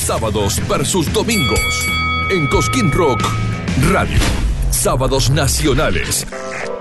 sábados versus domingos. En Cosquín Rock Radio. Sábados nacionales.